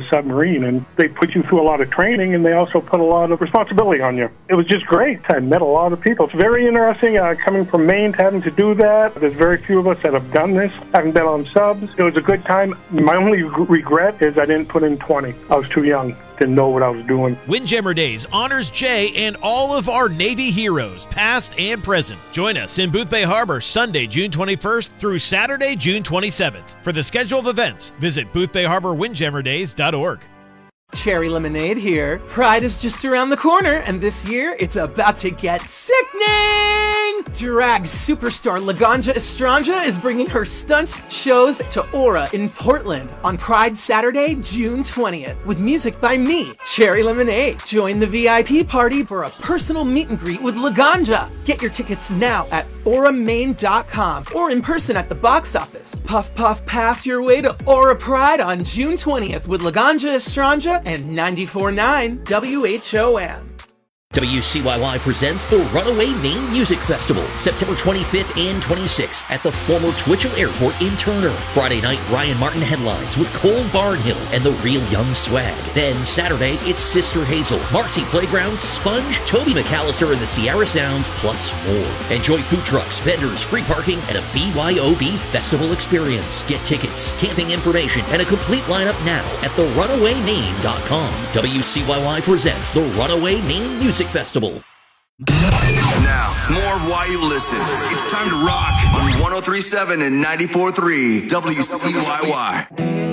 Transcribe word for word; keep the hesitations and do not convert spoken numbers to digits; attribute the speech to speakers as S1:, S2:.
S1: submarine, and they put you through a lot of training, and they also put a lot of responsibility on you. It was just great. I met a lot of people. It's very interesting uh, coming from Maine to having to do that. There's very few of us that have done this. I haven't been on subs. It was a good time. My only regret is I didn't put in twenty. I was too young. Didn't know what I was doing.
S2: Windjammer Days honors Jay and all of our Navy heroes, past and present. Join us in Boothbay Harbor Sunday, June twenty-first through Saturday, June twenty-seventh. For the schedule of events, visit boothbay harbor windjammer days dot org.
S3: Cherry Lemonade here. Pride is just around the corner, and this year it's about to get sickening! Drag superstar Laganja Estranja is bringing her stunt shows to Aura in Portland on Pride Saturday, June twentieth, with music by me, Cherry Lemonade. Join the V I P party for a personal meet and greet with Laganja. Get your tickets now at aura maine dot com or in person at the box office. Puff Puff pass your way to Aura Pride on June twentieth with Laganja Estranja and ninety-four point nine W H O M.
S4: W C Y Y presents the Runaway Maine Music Festival, September twenty-fifth and twenty-sixth at the former Twitchell Airport in Turner. Friday night, Ryan Martin headlines with Cole Barnhill and the Real Young Swag. Then Saturday, it's Sister Hazel, Marcy Playground, Sponge, Toby McAllister and the Sierra Sounds, plus more. Enjoy food trucks, vendors, free parking, and a B Y O B festival experience. Get tickets, camping information, and a complete lineup now at the runaway maine dot com. W C Y Y presents the Runaway Maine Music Festival.
S5: Now, more of why you listen. It's time to rock on one oh three point seven and ninety-four point three W C Y Y.